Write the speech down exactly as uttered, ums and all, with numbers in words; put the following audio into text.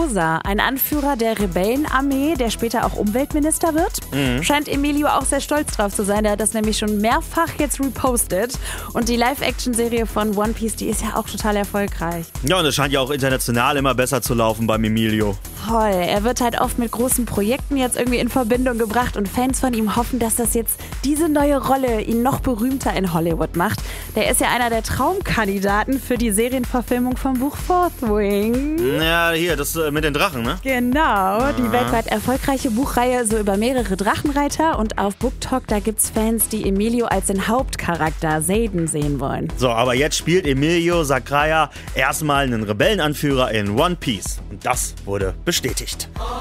Dressrosa, ein Anführer der Rebellenarmee, der später auch Umweltminister wird. Mhm. Scheint Emilio auch sehr stolz drauf zu sein. Der hat das nämlich schon mehrfach jetzt repostet. Und die Live-Action-Serie von One Piece, die ist ja auch total erfolgreich. Ja, und es scheint ja auch international immer besser zu laufen beim Emilio. Voll. Er wird halt oft mit großen Projekten jetzt irgendwie in Verbindung gebracht und Fans von ihm hoffen, dass das jetzt diese neue Rolle ihn noch berühmter in Hollywood macht. Der ist ja einer der Traumkandidaten für die Serienverfilmung vom Buch Fourth Wing. Ja, hier, das äh, mit den Drachen, ne? Genau, die weltweit erfolgreiche Buchreihe so über mehrere Drachenreiter. Und auf BookTok, da gibt's Fans, die Emilio als den Hauptcharakter Xaden sehen wollen. So, aber jetzt spielt Emilio Sakraya erstmal einen Rebellenanführer in One Piece. Und das wurde bestätigt.